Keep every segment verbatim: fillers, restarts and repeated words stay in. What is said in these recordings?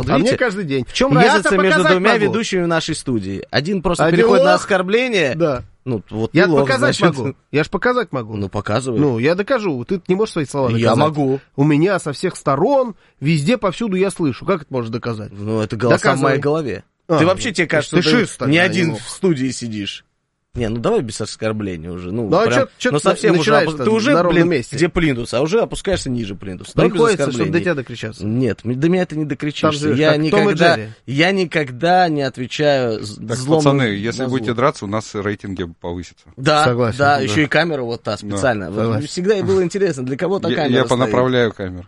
Вот а видите, мне каждый день. В чем Я-то разница между двумя могу. ведущими в нашей студии? Один просто Один переходит лох. на оскорбление. Да. Ну, вот Я ты лох, показать значит. могу. Я ж показать могу. Ну, показывай. Ну, я докажу. Ты не можешь свои слова доказать. Я могу. У меня со всех сторон, везде, повсюду я слышу. Как это можешь доказать? Ну, это голоса Доказывай. в моей голове. А, ты вообще, ну, тебе кажется, ты ты шист тогда, не а не один лох. в студии сидишь. Не, ну давай без оскорбления уже. Ну, Ну, а прям, чё- чё ну ты совсем уже. начинаешь-то Ты уже, на ровном блин, месте? где плинтус, а уже опускаешься ниже плинтуса. Давай без Приходится, чтобы оскорблений. до тебя докричаться. Нет, м- до меня ты не Там докричишься. же Я как Том и никогда, Джерри. я никогда не отвечаю з- Так, злом пацаны, на если зло. будете драться, у нас рейтинги повысятся. Да, Согласен, да, да. еще и камера вот та специально. Вот согласен. всегда и было интересно, для кого та Я, камера я стоит. понаправляю камеру.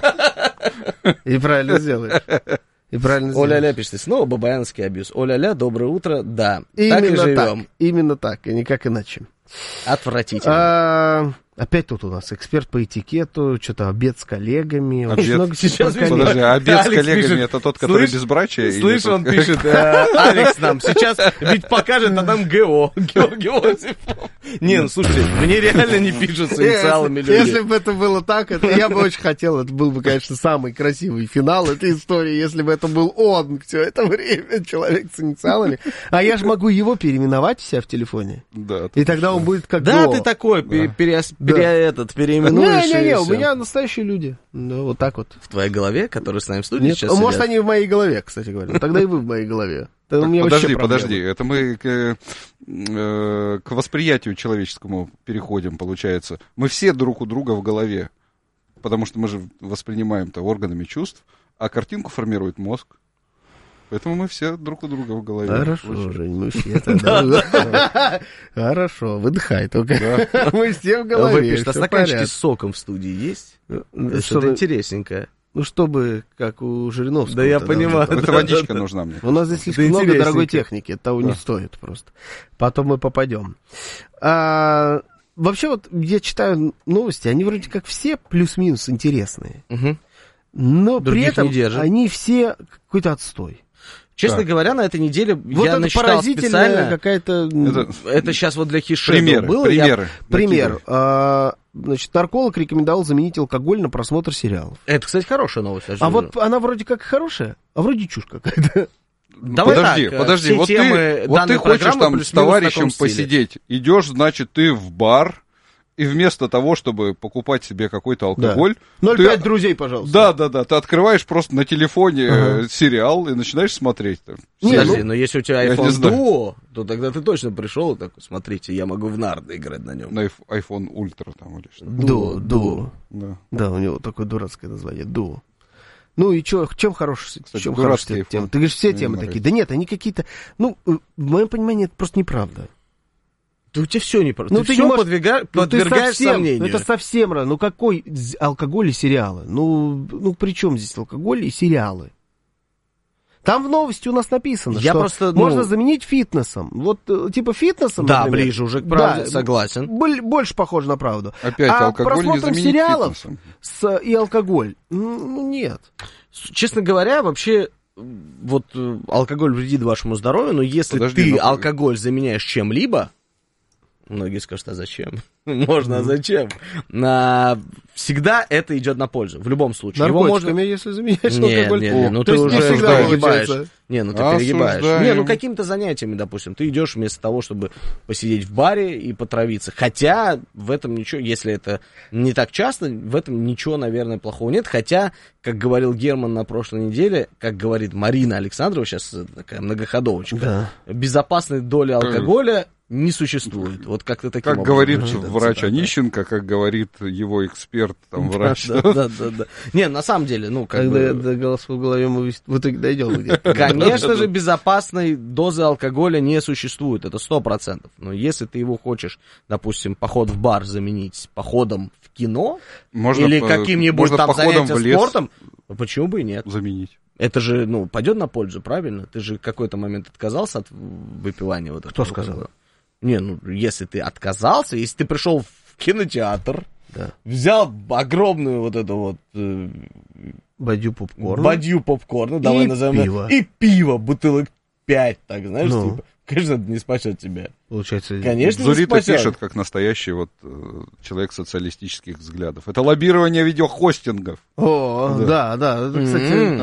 И правильно сделаешь. И правильно сделаешь. Оля-ля пишет, снова бабаянский абьюз. Оля-ля, доброе утро, да. Так и Именно так. живем. Именно так, и никак иначе. Отвратительно. А, опять тут у нас эксперт по этикету, что-то обед с коллегами. Очень Обед. много Сейчас про коллег. Подожди, а обед с Алекс коллегами пишет, это тот, который слышь, безбрачие? или Слышь, тот- он пишет, э, Алекс нам, сейчас ведь покажет, а там ГО, Георгий Осипов. Не, ну слушайте, мне реально не пишут с инициалами Если, люди. если бы это было так, это я бы очень хотел, это был бы, конечно, самый красивый финал этой истории, если бы это был он все это время, человек с инициалами. А я же могу его переименовать у себя в телефоне. Да, И тогда он будет как Да, Го. ты такой, пере, переос- Да. пере- этот, переименуешь. и Не-не-не, у всё. меня настоящие люди. Ну, вот так вот. В твоей голове, которые с нами в студии Нет, сейчас может, сидят? они в моей голове, кстати говоря. Тогда и вы в моей голове. Тогда у Так, меня подожди, вообще проблемы. подожди, это мы к, э, к восприятию человеческому переходим, получается. Мы все друг у друга в голове, потому что мы же воспринимаем-то органами чувств, а картинку формирует мозг. Поэтому мы все друг у друга в голове. Хорошо, Жень, мы все тогда... Хорошо, выдыхай только. Мы все в голове, Вы пишете, а всё в стаканчики порядке. с соком в студии есть? Это Чтобы- что-то интересненькое. Ну, чтобы, как у Жириновского. Да я тогда понимаю. вот. Это водичка нужна мне. У нас здесь слишком Да много интересненько. дорогой техники, это того не стоит просто. Потом мы попадем. А, вообще вот я читаю новости, они вроде как все плюс-минус интересные, Мгм. но при Других этом не держат. они все какой-то отстой. Честно Так. говоря, на этой неделе Вот я это насчитал поразительная специально. какая-то... Это Это сейчас вот для хишеда примеры, было. я- примеры. Пример. Накидывай. А, значит, нарколог рекомендовал заменить алкоголь на просмотр сериалов. Это, кстати, хорошая новость. я же А говорю. вот она вроде как хорошая, а вроде чушь какая-то. Давай подожди, так, подожди, все вот темы ты, вот данной ты хочешь программы там с плюс-минус в таком товарищем стиле. посидеть, идешь, значит, ты в бар, и вместо того, чтобы покупать себе какой-то алкоголь, ноль ты- пять друзей, пожалуйста. да, да, да, ты открываешь просто на телефоне Ага. э, сериал и начинаешь смотреть. Там. Не, Подожди, ну, но если у тебя я не iPhone знаю. Duo, то тогда ты точно пришел и такой, смотрите, я могу в нарды играть на нем. На айф- iPhone Ultra там или что. Дуо, дуо. Да. Да, у него такое дурацкое название, дуо. Ну и чё, чем хорош, Кстати, чем дурацкий хорошая тема? iPhone. Ты говоришь, все Мне темы нравится. такие. Да нет, они какие-то... Ну, э, в моем понимании, это просто неправда. Да у тебя все не просто. Ну, ты ты все не можешь- подвига- Ну, ты подвергаешь совсем- сомнению. ну, это совсем разное. Ну, какой з- алкоголь и сериалы? Ну, ну, при чем здесь алкоголь и сериалы? Там в новости у нас написано, Я что просто, ну- можно заменить фитнесом. Вот, э, типа, фитнесом, Да, например. ближе уже к правде, Да, согласен. боль- больше похоже на правду. Опять а алкоголь не просмотром заменить сериалов фитнесом. с, и алкоголь, ну, ну, нет. Честно говоря, вообще, вот э, алкоголь вредит вашему здоровью, но если Подожди, ты ну, алкоголь заменяешь чем-либо, многие скажут, а зачем? Можно, а зачем? А, всегда это идет на пользу, в любом случае. Его Наркотиками, можно... если заменяешь Не, алкоголь. не, не, ну То ты есть не уже всегда перегибаешь. получается. Не, ну ты перегибаешь. Осуждаем. Не, ну какими-то занятиями, допустим, ты идешь вместо того, чтобы посидеть в баре и потравиться. Хотя в этом ничего, если это не так часто, в этом ничего, наверное, плохого нет. Хотя, как говорил Герман на прошлой неделе, как говорит Марина Александрова, сейчас такая многоходовочка, Да. безопасной доли алкоголя не существует. Вот как-то таким Как образом говорит звучит эта врач цитата. Онищенко, как говорит его эксперт, там, врач. Да, да, да, да. Не, на самом деле, ну, как Когда бы... до голоса в голове мы в итоге дойдем где-то. Конечно же, безопасной дозы алкоголя не существует, это сто процентов. Но если ты его хочешь, допустим, поход в бар заменить походом в кино Можно, или э, каким-нибудь можно там походом занятием в лес спортом, ну, почему бы и нет? заменить. Это же, ну, пойдет на пользу, правильно? Ты же в какой-то момент отказался от выпивания. Вот Кто этого сказал? алкоголя. Не, ну, если ты отказался, если ты пришел в кинотеатр, Да. взял огромную вот эту вот... э, Бадью попкорн. бадью попкорна, давай И назовем пиво. и пиво, бутылок пять, так, знаешь, Ну. типа, конечно, это не спасет тебя. Получается, Конечно, не Зурита спасет. пишет, как настоящий вот э, человек социалистических взглядов. Это лоббирование видеохостингов. О, да, да. Это, кстати, М.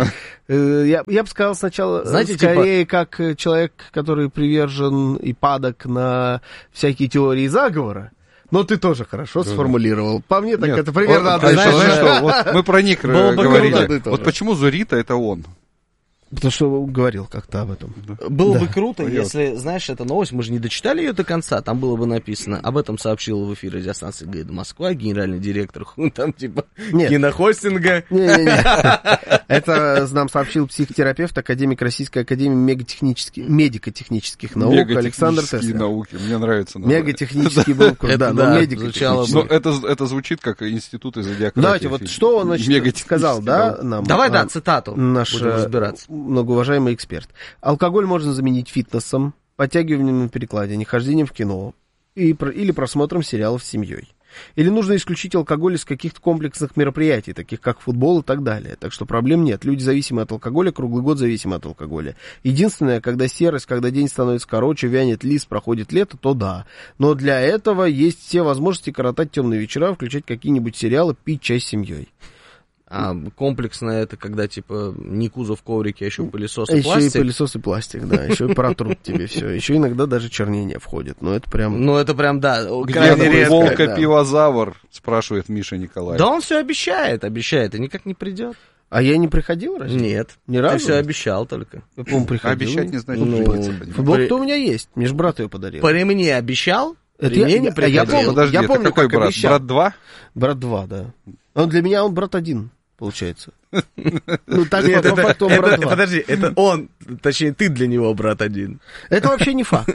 Я, я бы сказал сначала, Знаете, скорее, типа... как человек, который привержен и падок на всякие теории заговора. Но ты тоже хорошо да, сформулировал. По мне, так Нет, это примерно одно и то же. Вот мы про них говорили. Вот почему Зурита это он? Потому что говорил как-то об этом. Да. Было да. бы круто, Понятно. Если, знаешь, эта новость, мы же не дочитали ее до конца, там было бы написано, об этом сообщил в эфире радиостанции «Говорит Москва», генеральный директор, там типа Нет. кинохостинга. Не-не-не. Это нам сообщил психотерапевт, академик Российской академии мегатехнических, медико-технических наук Александр Теслер. Науки, мне нравится. Мегатехнический был курс, да, но медико-технический. Это, это звучит как институт из зодиака. Давайте, вот что он, значит, сказал, да, нам? Давай, да, цитату, будем разбираться. Многоуважаемый эксперт. Алкоголь можно заменить фитнесом, подтягиванием на перекладине, хождением в кино и, или просмотром сериалов с семьей. Или нужно исключить алкоголь из каких-то комплексных мероприятий, таких как футбол и так далее. Так что проблем нет. Люди, зависимые от алкоголя, круглый год зависимы от алкоголя. Единственное, когда серость, когда день становится короче, вянет лист, проходит лето, то да. Но для этого есть все возможности коротать темные вечера, включать какие-нибудь сериалы, пить чай с семьей. А комплексное это когда, типа, не кузов коврики, а еще пылесос и еще пластик? Еще и пылесос и пластик, да, еще и протрут тебе все. Еще иногда даже чернение входит, но это прям... Ну, это прям, да, крайне редко. Волка-пивозавр, спрашивает Миша Николаев. Да он все обещает, обещает, и никак не придет. А я не приходил разве? Нет. Ни разу? Я все обещал только. Я, по-моему, приходил. Обещать не значит ну, придется. Футболка-то у меня есть, мне же брат ее подарил. При мне обещал? Это при я, мне не я, приходил. я помню, Подожди, я это помню, какой как брат? обещал. Брат два? Брат два, да. Он для меня, он брат один. Получается. Ну, так Нет, по, это, по факту это, подожди, это он, точнее, ты для него брат один. Это вообще не факт.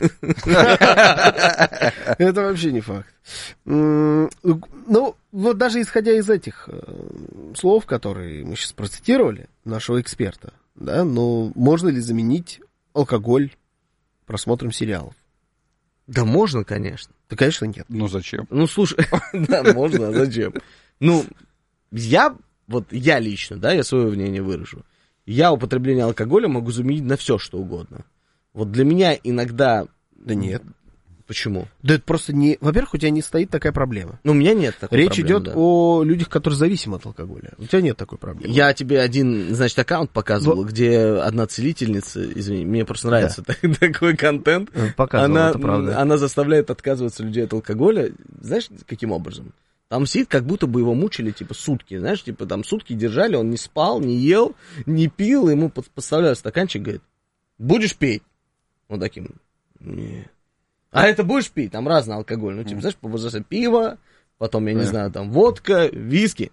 Это вообще не факт. Ну, вот даже исходя из этих слов, которые мы сейчас процитировали, нашего эксперта, да, но можно ли заменить алкоголь просмотром сериалов? Да можно, конечно. Да, конечно, нет. Ну, зачем? Ну, слушай, да, можно, а зачем? Ну, я... Вот я лично, да, я свое мнение выражу. Я употребление алкоголя могу заменить на все, что угодно. Вот для меня иногда... Да нет. Почему? Да это просто не... Во-первых, у тебя не стоит такая проблема. Ну, у меня нет такой Речь проблемы. Речь идет да. о людях, которые зависимы от алкоголя. У тебя нет такой проблемы. Я тебе один, значит, аккаунт показывал, Но... где одна целительница, извини, мне просто нравится да. такой контент. Показывал, она, это правда. Она заставляет отказываться людей от алкоголя. Знаешь, каким образом? Там сидит, как будто бы его мучили, типа, сутки, знаешь, типа, там сутки держали, он не спал, не ел, не пил, ему подставляют стаканчик, говорит, будешь пить? Вот таким, нет. А это будешь пить? Там разный алкоголь, ну, типа, знаешь, по возрасту пиво, потом, я не знаю, там, водка, виски.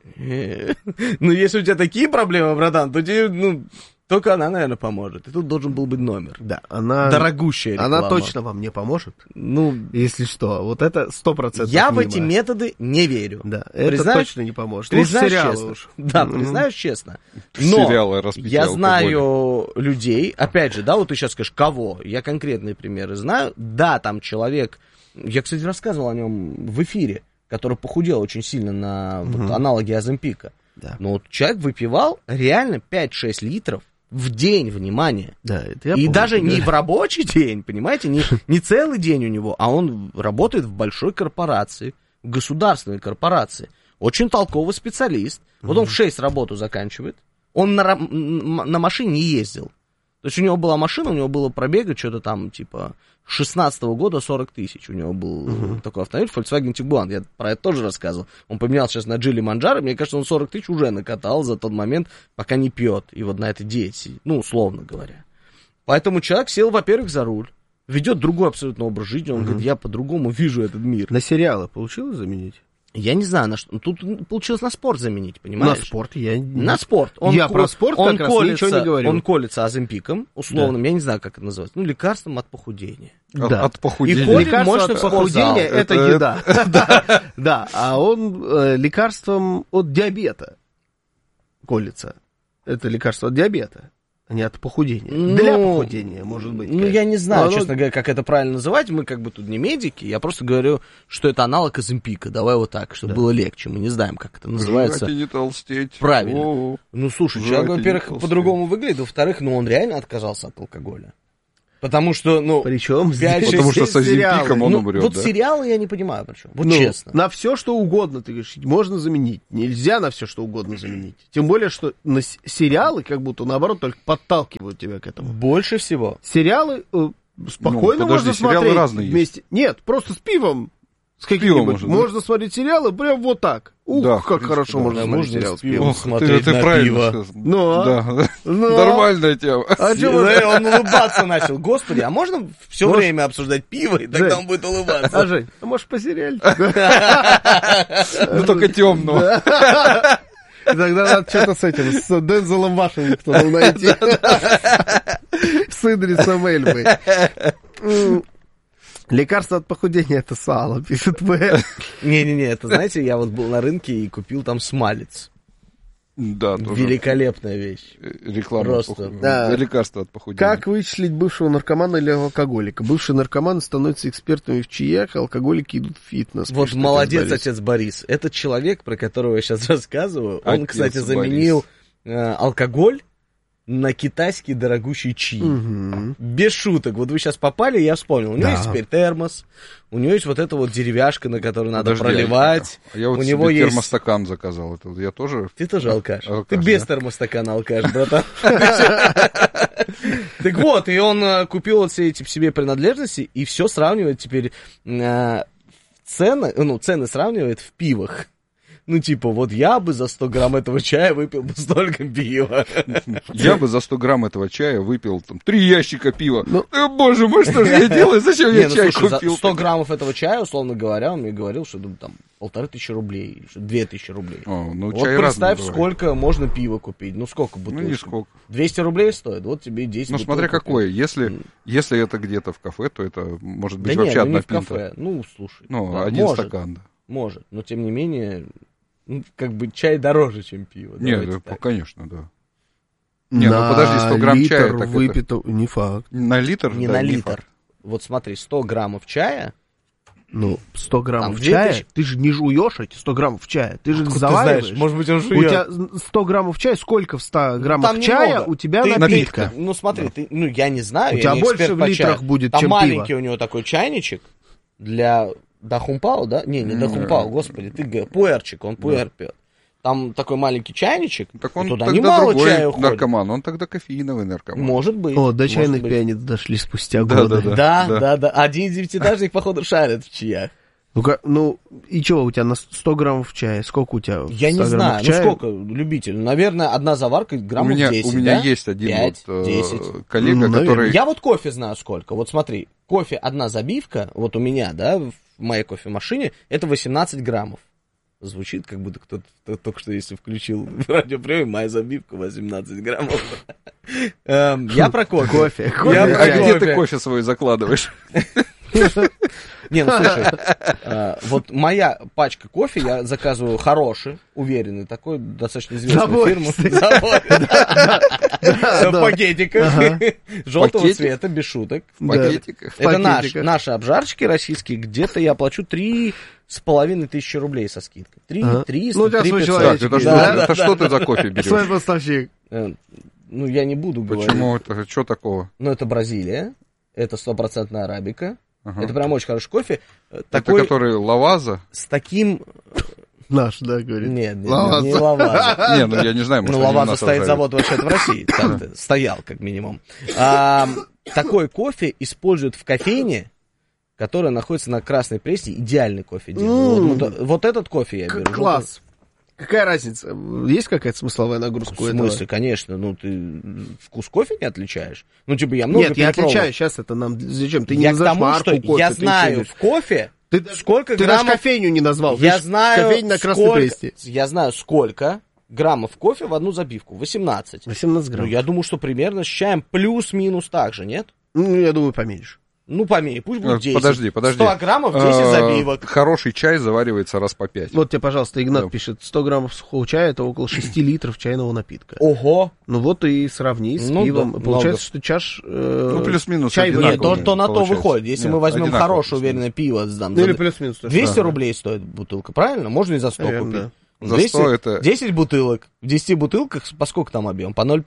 Ну, если у тебя такие проблемы, братан, то тебе, ну... Только она, наверное, поможет. И тут должен был быть номер. Да, она... Дорогущая реклама. Она точно вам не поможет. Ну, если что. Вот это сто процентов Я мимо. в эти методы не верю. Да, это признаюсь, точно не поможет. Признаюсь честно. Уж. Да, mm-hmm. признаюсь честно. Но я знаю людей, опять же, да, вот ты сейчас скажешь, кого? Я конкретные примеры знаю. Да, там человек, я, кстати, рассказывал о нем в эфире, который похудел очень сильно на mm-hmm. вот, аналоге Оземпика. Да. Но вот человек выпивал реально пять-шесть литров в день, внимание. Да, это я И помню, даже да. не в рабочий день, понимаете, не, не целый день у него, а он работает в большой корпорации, в государственной корпорации. Очень толковый специалист. Вот он в шесть работу заканчивает. Он на, на машине не ездил. То есть у него была машина, у него было пробега что-то там, типа, шестнадцатого года сорок тысяч. У него был uh-huh. такой автомобиль, Volkswagen Tiguan. Я про это тоже рассказывал. Он поменялся сейчас на Geely Manjaro. Мне кажется, он сорок тысяч уже накатал за тот момент, пока не пьет. И вот на этой диете сидит. Ну, условно говоря. Поэтому человек сел, во-первых, за руль. Ведет другой абсолютно образ жизни. Он uh-huh. говорит, я по-другому вижу этот мир. На сериалы получилось заменить? Я не знаю, на что. Тут получилось на спорт заменить, понимаешь? На спорт я... На спорт. Он я ко... про спорт он как колется, раз ничего не говорю. Он колется Оземпиком, условным, да. я не знаю, как это называется, ну, лекарством от похудения. Да. От похудения. И ходит лекарство мощно от похудения — это еда. Да, а он лекарством от диабета колется. Это лекарство от диабета. А не от похудения. Ну, для похудения, может быть. Ну, конечно. Я не знаю, Но честно оно... говоря, как это правильно называть. Мы как бы тут не медики. Я просто говорю, что это аналог Оземпика. Давай вот так, чтобы да. было легче. Мы не знаем, как это называется. Жрать и не толстеть. Правильно. О-о-о. Ну, слушай, человек, во-первых, по-другому выглядит. Во-вторых, ну, он реально отказался от алкоголя. Потому что, ну... Причем пять, здесь Потому что здесь с сериалы. Озимпиком он ну, умрет, вот да? сериалы я не понимаю, причем. Вот Ну, честно. на все, что угодно, ты говоришь, можно заменить. Нельзя на все, что угодно заменить. Тем более, что на с- сериалы как будто, наоборот, только подталкивают тебя к этому. Больше всего. Сериалы э, спокойно Ну, подожди, можно сериалы смотреть разные есть. вместе. Нет, просто с пивом. С пивом каким-нибудь. можно, да? Можно смотреть сериалы прям вот так. Ух, Да, в как принципе, хорошо да. можно Да, смотреть можно сериалы с с пивом. пивом. Ох, ты, смотреть ты на правильно пиво. сказал. Ну, а? Да, Ну, нормальная тема. А чё Да, можно- он улыбаться начал. Господи, а можно все Может- время обсуждать пиво, и тогда Жень. он будет улыбаться? А, Жень, а может, по сериальчику? Ну, только темного. Тогда надо что-то с этим, с Дензелом Вашингтоном найти. С Идрисом Эльбой. М, Лекарство от похудения — это сало, пишет В. Не-не-не, это, знаете, я вот был на рынке и купил там смалец. Да, тоже Великолепная вещь. реклама. Просто. поху- Да. Лекарство от похудения. Как вычислить бывшего наркомана или алкоголика? Бывшие наркоманы становятся экспертами в чаях, а алкоголики идут в фитнес. Вот пишет молодец, отец Борис. отец Борис. Этот человек, про которого я сейчас рассказываю, он, Отец кстати, заменил э, алкоголь на китайский дорогущий чай. Мгм. Без шуток. Вот вы сейчас попали, я вспомнил. У него Да. есть теперь термос, у него есть вот эта вот деревяшка, на которую надо Подожди, проливать. а Я вот у себе него есть... термостакан заказал. Это вот я тоже... Ты тоже алкаш. Алкаш, Ты без да? термостакана алкаш, братан. Так вот, и он э, купил вот все эти себе принадлежности и все сравнивает теперь э, цены, ну, цены сравнивает в пивах. Ну, типа, вот я бы за сто грамм этого чая выпил бы столько пива. Я бы за сто грамм этого чая выпил там три ящика пива. Ну. Э, боже мой, что же я делаю? Зачем Не, я ну, чай слушай, купил? за сто граммов этого чая, условно говоря, он мне говорил, что ну, там полторы тысячи рублей, что две тысячи рублей. О, ну, Вот чай разный представь, бывает. сколько можно пива купить. Ну, сколько Ну, бутылок? нисколько. двести рублей стоит, вот тебе и десять Ну, бутылок смотря купить. какое. Если, если это где-то в кафе, то это может быть Да вообще нет, ну, не одна в пинта. кафе. Ну, слушай. Ну, да, один может, стакан, да. Может, но тем не менее, ну, как бы чай дороже, чем пиво. Нет, давайте да, так. конечно, да. Не, ну, На подожди, сто грамм литр чая, так это- выпито... Не факт. На литр? Не да, на не литр. факт. Вот смотри, сто граммов чая. Ну, сто граммов Там чая, две тысячи. ты же не жуешь эти сто граммов чая, ты же Откуда ты завариваешь. знаешь? Может быть, он У жует. тебя сто граммов чая, сколько в ста граммах Там чая немного. у тебя Ты- напитка? ты- ну, смотри, ты, ну, я не знаю, У я тебя не больше эксперт в по литрах чаю. будет, Там чем маленький пиво. у него такой чайничек для дахумпао, да? Не, не дахумпао, господи, ты г- пуэрчик, он пуэр пьет. Там такой маленький чайничек, Так и он туда тогда немало другой чая уходит. наркоман, он тогда кофеиновый наркоман. Может быть. О, до может чайных быть. пианиц дошли спустя Да, годы. да, Да, Да. да, да. Один девятиэтажник, походу, шарит в чаях. Ну, ну, и чего у тебя на сто граммов чая? Сколько у тебя? в Я не ста знаю, граммах ну чая? сколько, любитель. Наверное, одна заварка У граммов меня, десять, у меня да? есть один пять, вот, э, десять. коллега, Ну, наверное. который... Я вот кофе знаю сколько. Вот смотри, кофе одна забивка, вот у меня, да, в моей кофемашине, это восемнадцать граммов. Звучит, как будто кто-то кто- только что, если включил радиоприем, моя забивка восемнадцать граммов. Эм, Я про кофе. Кофе, Я кофе, про А где кофе. ты кофе свой закладываешь? Не, ну слушай, э, вот моя пачка кофе, я заказываю хороший, уверенный, такой, достаточно известную фирму. Забористый. Забористый. В да. пакетиках, желтого Пакетик? цвета, без шуток. В пакетиках? Это наш, пакетиках. наши обжарщики российские, где-то я плачу три с половиной тысячи рублей со скидкой. Три, Ага. триста, Ну, у тебя три свой пятьсот. Так, человечек это есть, что, да, это что ты за кофе берешь? Свой поставщик. Э, Ну, я не буду говорить. Почему это? Что такого? Но это Бразилия, это стопроцентная арабика. Ага. Это прям очень хороший кофе. Э, Это Такой, который лаваза? с таким... Наш, да, говорит. Нет, нет, Лаваза. не лаваза. Не, ну я не знаю, может, Ну, они у лаваза нас стоит рожают. завод вообще-то в России. Так-то, стоял, как минимум. А, такой кофе используют в кофейне, которая находится на Красной Пресне. Идеальный кофе делают. Вот, вот- вот этот кофе я беру. Как класс. Какая разница? Есть какая-то смысловая нагрузка В у этого? смысле, конечно, ну ты вкус кофе не отличаешь. Ну, типа, я много Нет, я перепробовал. отличаю. Сейчас это нам... Зачем? Ты не Я к назовешь тому, марку что кофе, я ты знаю ничего в кофе, не- Ты, сколько ты даже граммов... кофейню не назвал. Я Видишь, знаю, кофейня на Красной сколько- Пресне. Я знаю, сколько граммов кофе в одну забивку. восемнадцать. восемнадцать Ну, грамм. я думаю, что примерно с чаем плюс-минус так же, нет? Ну, я думаю, поменьше. Ну, поменьше, пусть будет Э, десять. Подожди, подожди. сто граммов, десять Э, забивок. Хороший чай заваривается раз по пять. Вот тебе, пожалуйста, Игнат Да. пишет, сто граммов сухого чая — это около шести литров чайного напитка. Ого! Ну вот и сравни с Ну пивом. да, Получается, много. что чаш... э, Ну, плюс-минус чай одинаково. Нет, то, то на то получается. выходит. Если Нет, мы возьмем одинаково хорошее плюс-минус. уверенное пиво, сдам, Ну, или за плюс-минус. то, что- двести Ага. рублей стоит бутылка, правильно? Можно и за сто Наверно, купить. да. За двести сто это- десять бутылок. В десяти бутылках по сколько там объем? По ноль целых пять?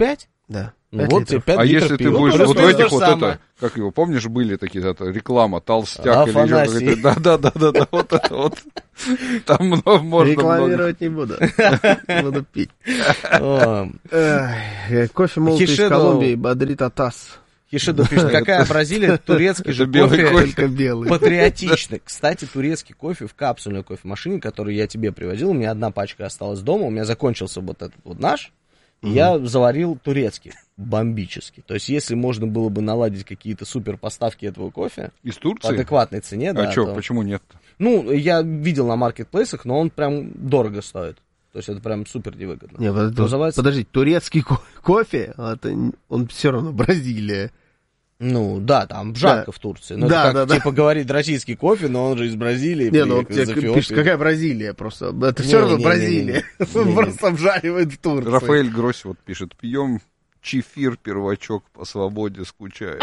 Да. Ну вот тебе пять А литров если ты пива. будешь Ну, вот то же этих вот самое. это, как его, помнишь, были такие, это, реклама, толстяк или еще Афанасий. какой-то, да-да-да, вот это вот, там много, можно Рекламировать не буду. Буду пить. О, Эх, Кофе молотый из Хишедо- Колумбии бодрит Атас. Хишидо пишет, какая Бразилия, турецкий же Это белый кофе, кофе. Только белый. патриотичный. Кстати, турецкий кофе в капсульной кофемашине, который я тебе привозил, у меня одна пачка осталась дома, у меня закончился вот этот вот наш, и я заварил турецкий, бомбический. То есть, если можно было бы наладить какие-то супер поставки этого кофе Из по Турции? адекватной цене, А да, что, то- почему нет? Ну, я видел на маркетплейсах, но он прям дорого стоит. То есть, это прям супер невыгодно. Не, подожди, Называется- подожди, турецкий ко- кофе, это, н- он все равно Бразилия. Ну, да, там жарко Да. в Турции. Ну, Да, это как, да, да. типа, говорит российский кофе, но он же из Бразилии. Не, ну вот приехал из тебе Эфиопии. пишет, какая Бразилия просто. Это Не, все равно не, не, Бразилия. не, не, Он не. просто обжаривает в Турции. Рафаэль Гросс вот пишет, пьем чефир, первачок, по свободе скучаю.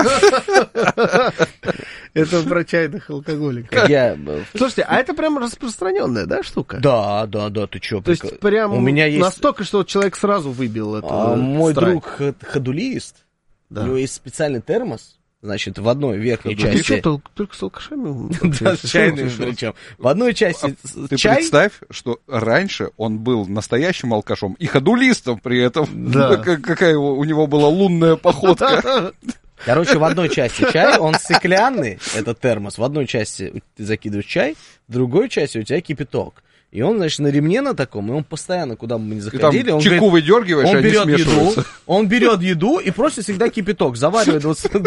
Это про чайных алкоголиков. Как я... э, Слушайте, а это прям распространенная, да, штука? Да, да, да, ты чё? То есть прик- прям У меня есть... настолько, что вот человек сразу выбил эту а, мой страсть. друг хад- ходулист, Да. у него есть специальный термос, значит, в одной верхней Ты части... что, тол- только с алкашами? Да, с чайным причем. В одной части с- Ты чай, представь, что раньше он был настоящим алкашом и ходулистом при этом. Да. Как- Какая его- у него была лунная походка. короче, в одной части чай, он стеклянный, этот термос, в одной части ты закидываешь чай, в другой части у тебя кипяток. И он, значит, на ремне на таком, и он постоянно, куда бы мы ни Ты там заходили, он чеку говорит, выдергиваешь, и он они берет еду, смешиваются. он берет еду и просит всегда кипяток, заваривает вот... с-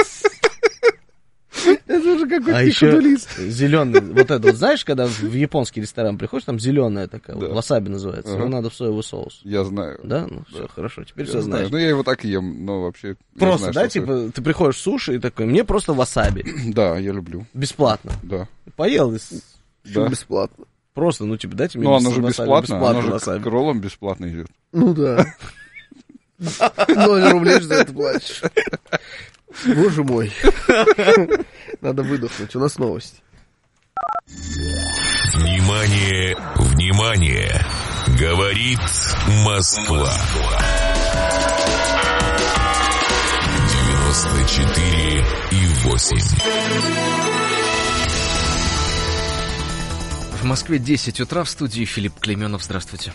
Это же какой-то А еще ходулист. зеленый, вот это вот, знаешь, когда в японский ресторан приходишь, там зеленая такая, вот, Да. васаби называется, Ага. его надо в соевый соус. Я знаю. Да, ну все, хорошо, теперь Я все знаю. знаешь. Ну, я его так и ем, но вообще... я Просто, знаю, да, что типа, ты приходишь в суши и такой, мне просто васаби, это. Да, я люблю. бесплатно. Да. Поел, и с- Почему Да. бесплатно? просто, ну, типа, дайте мне Ну, бес- оно же васаби, бесплатно, оно же васаби. к роллам бесплатно идет. Ну да. Ноль рублей за это платишь. Боже мой. Надо выдохнуть, у нас новости. Внимание, внимание! Говорит Москва. девяносто четыре и восемь. В Москве десять утра, в студии Филипп Клейменов. Здравствуйте.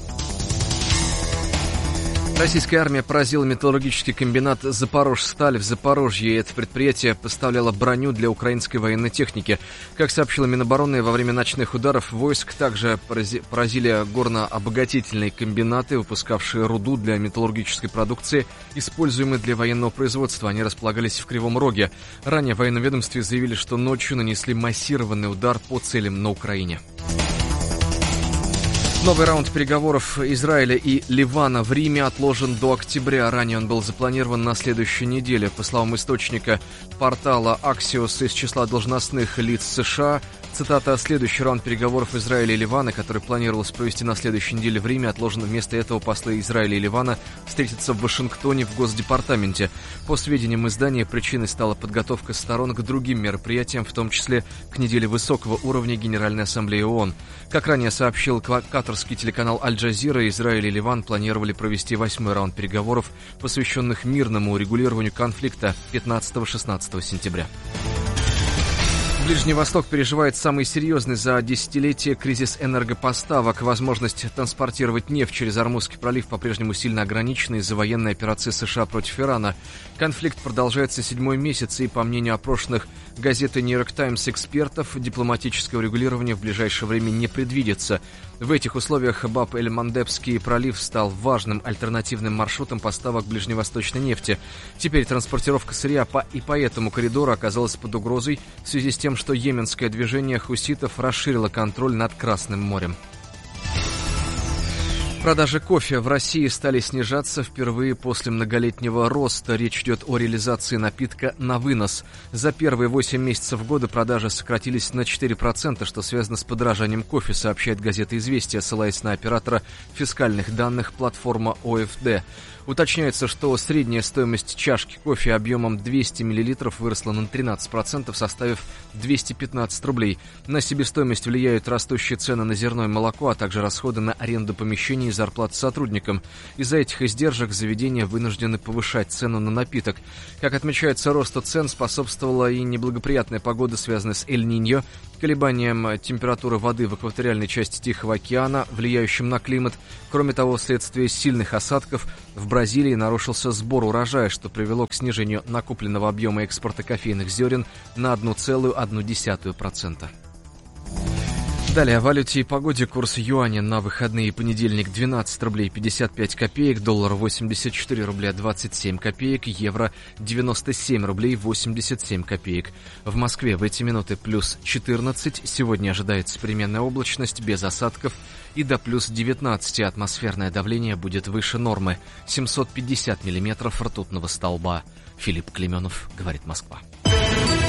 Российская армия поразила металлургический комбинат «Запорожсталь» в Запорожье. Это предприятие поставляло броню для украинской военной техники. Как сообщила Минобороны, во время ночных ударов войск также порази- поразили горно-обогатительные комбинаты, выпускавшие руду для металлургической продукции, используемой для военного производства. Они располагались в Кривом Роге. Ранее в военном ведомстве заявили, что ночью нанесли массированный удар по целям на Украине. Новый раунд переговоров Израиля и Ливана в Риме отложен до октября. Ранее он был запланирован на следующей неделе. По словам источника портала Axios из числа должностных лиц США, цитата, «Следующий раунд переговоров Израиля и Ливана, который планировалось провести на следующей неделе в Риме, отложен. Вместо этого послы Израиля и Ливана встретятся в Вашингтоне в Госдепартаменте». По сведениям издания, причиной стала подготовка сторон к другим мероприятиям, в том числе к неделе высокого уровня Генеральной Ассамблеи ООН. Как ранее сообщил катарский телеканал Аль-Джазира, Израиль и Ливан планировали провести восьмой раунд переговоров, посвященных мирному урегулированию конфликта пятнадцатого-шестнадцатого сентября. Ближний Восток переживает самый серьезный за десятилетие кризис энергопоставок. Возможность транспортировать нефть через Ормузский пролив по-прежнему сильно ограничена из-за военной операции США против Ирана. Конфликт продолжается седьмой месяц, и, по мнению опрошенных газеты «Нью-Йорк Таймс» экспертов, дипломатическое урегулирование в ближайшее время не предвидится. В этих условиях Баб-эль-Мандебский пролив стал важным альтернативным маршрутом поставок ближневосточной нефти. Теперь транспортировка сырья по и по этому коридору оказалась под угрозой в связи с тем, что йеменское движение хуситов расширило контроль над Красным морем. Продажи кофе в России стали снижаться впервые после многолетнего роста. Речь идет о реализации напитка на вынос. За первые восемь месяцев года продажи сократились на четыре процента, что связано с подорожанием кофе, сообщает газета «Известия», ссылаясь на оператора фискальных данных платформа о эф дэ. Уточняется, что средняя стоимость чашки кофе объемом двести миллилитров выросла на тринадцать процентов, составив двести пятнадцать рублей. На себестоимость влияют растущие цены на зерно и молоко, а также расходы на аренду помещений и зарплаты сотрудникам. Из-за этих издержек заведения вынуждены повышать цену на напиток. Как отмечается, росту цен способствовала и неблагоприятная погода, связанная с Эль-Ниньо, колебанием температуры воды в экваториальной части Тихого океана, влияющим на климат. Кроме того, вследствие сильных осадков в Бразилии нарушился сбор урожая, что привело к снижению накопленного объема экспорта кофейных зерен на одна целая одна десятая процента. Далее о валюте и погоде. Курс юаня на выходные: понедельник двенадцать рублей пятьдесят пять копеек, доллар восемьдесят четыре рубля двадцать семь копеек, евро девяносто семь рублей восемьдесят семь копеек. В Москве в эти минуты плюс четырнадцать, сегодня ожидается переменная облачность без осадков и до плюс девятнадцать, атмосферное давление будет выше нормы, семьсот пятьдесят миллиметров ртутного столба. Филипп Клеменов, говорит Москва.